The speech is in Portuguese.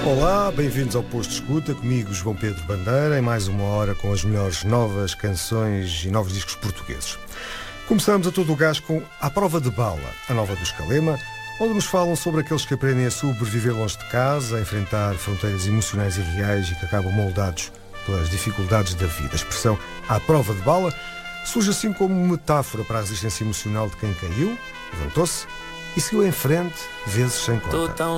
Olá, bem-vindos ao Posto de Escuta, comigo João Pedro Bandeira, em mais uma hora com as melhores novas canções e novos discos portugueses. Começamos a todo o gás com A Prova de Bala, a nova do Escalema, onde nos falam sobre aqueles que aprendem a sobreviver longe de casa, a enfrentar fronteiras emocionais e reais e que acabam moldados pelas dificuldades da vida. A expressão À Prova de Bala surge assim como metáfora para a resistência emocional de quem caiu, levantou-se e seguiu em frente, vezes sem conta.